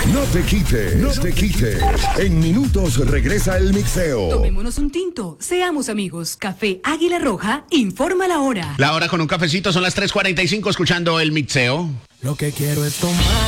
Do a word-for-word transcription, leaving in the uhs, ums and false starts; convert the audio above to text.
No te quites, no te quites. En minutos regresa el mixeo. Tomémonos un tinto, seamos amigos. Café Águila Roja informa la hora. La hora con un cafecito son las tres cuarenta y cinco escuchando el mixeo. Lo que quiero es tomar.